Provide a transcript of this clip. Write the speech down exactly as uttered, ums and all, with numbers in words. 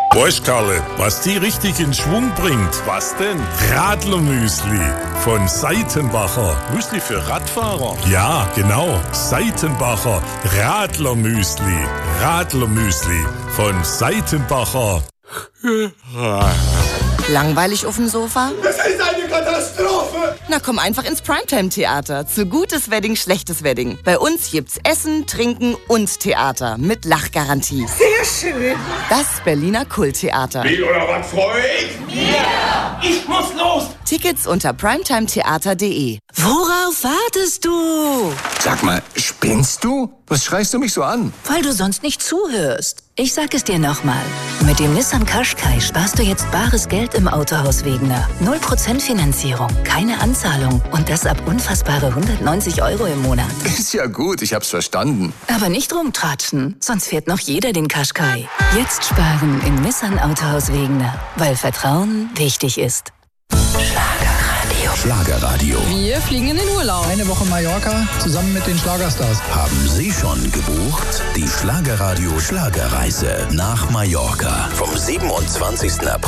Weißt, Karle, was die richtig in Schwung bringt? Was denn? Radlermüsli von Seitenbacher. Müsli für Radfahrer? Ja, genau. Seitenbacher Radlermüsli. Radlermüsli von Seitenbacher. Langweilig auf dem Sofa? Das ist eine Katastrophe! Na komm einfach ins Primetime-Theater. Zu gutes Wedding, schlechtes Wedding. Bei uns gibt's Essen, Trinken und Theater mit Lachgarantie. Sehr schön! Das Berliner Kulttheater. Wie oder was, Freund? Ja! Ich muss los! Tickets unter primetimetheater punkt de. Worauf wartest du? Sag mal, spinnst du? Was schreist du mich so an? Weil du sonst nicht zuhörst. Ich sag es dir nochmal. Mit dem Nissan Qashqai sparst du jetzt bares Geld im Autohaus Wegener. null Prozent Finanzierung, keine Anzahlung und das ab unfassbare hundertneunzig Euro im Monat. Ist ja gut, ich hab's verstanden. Aber nicht rumtratschen, sonst fährt noch jeder den Qashqai. Jetzt sparen im Nissan Autohaus Wegener, weil Vertrauen wichtig ist. Schlagerradio. Schlagerradio. Wir fliegen in den Urlaub. Eine Woche Mallorca zusammen mit den Schlagerstars. Haben Sie schon gebucht? Die Schlagerradio Schlagerreise nach Mallorca vom siebenundzwanzigsten April